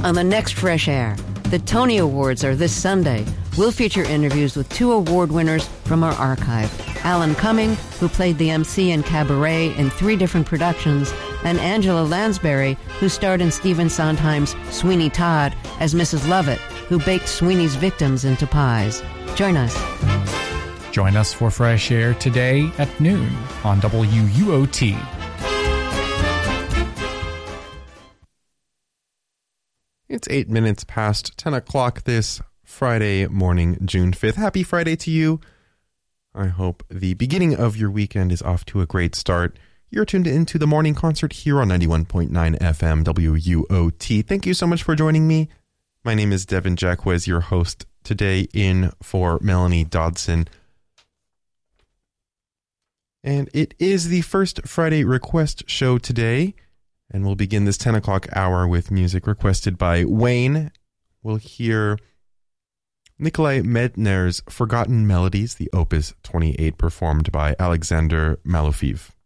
On the next Fresh Air, the Tony Awards are this Sunday. We'll feature interviews with 2 award winners from our archive. Alan Cumming, who played the MC in Cabaret in 3 different productions, and Angela Lansbury, who starred in Stephen Sondheim's Sweeney Todd as Mrs. Lovett, who baked Sweeney's victims into pies. Join us. Join us for Fresh Air today at noon on WUOT. It's 8 minutes past 10 o'clock this Friday morning, June 5th. Happy Friday to you. I hope the beginning of your weekend is off to a great start. You're tuned into the morning concert here on 91.9 FM WUOT. Thank you so much for joining me. My name is Devin Jacquez, your host today, in for Melanie Dodson. And it is the first Friday request show today. And we'll begin this 10 o'clock hour with music requested by Wayne. We'll hear Nikolai Medtner's Forgotten Melodies, the Opus 28, performed by Alexander Malofeev.